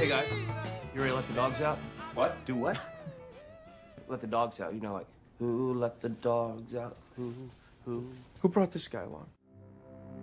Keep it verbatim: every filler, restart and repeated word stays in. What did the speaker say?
Hey guys, you ready to let the dogs out? What? Do what? Let the dogs out. You know, like, who let the dogs out? Who, who? Who brought this guy along?